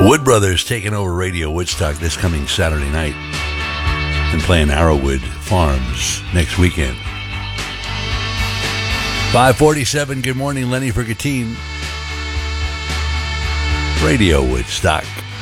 Wood Brothers taking over Radio Woodstock this coming Saturday night and playing Arrowwood Farms next weekend. 5:47, good morning, Lenny Frigatine. Radio Woodstock.